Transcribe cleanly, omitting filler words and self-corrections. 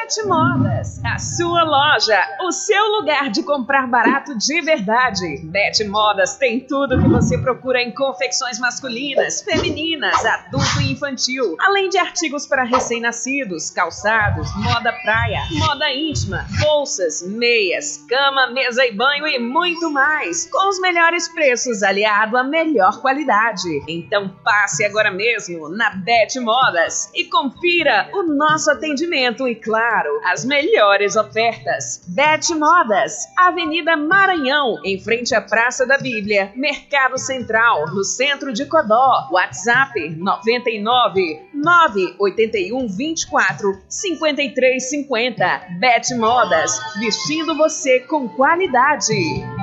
Bete Modas, a sua loja, o seu lugar de comprar barato de verdade. Bete Modas tem tudo que você procura em confecções masculinas, femininas, adulto e infantil, além de artigos para recém-nascidos, calçados, moda praia, moda íntima, bolsas, meias, cama, mesa e banho e muito mais, com os melhores preços aliado à melhor qualidade. Então passe agora mesmo na Bete Modas e confira o nosso atendimento e, claro, as melhores ofertas. Bete Modas, Avenida Maranhão, em frente à Praça da Bíblia, Mercado Central, no centro de Codó. WhatsApp 99 981 24 53 50. Bete Modas, vestindo você com qualidade.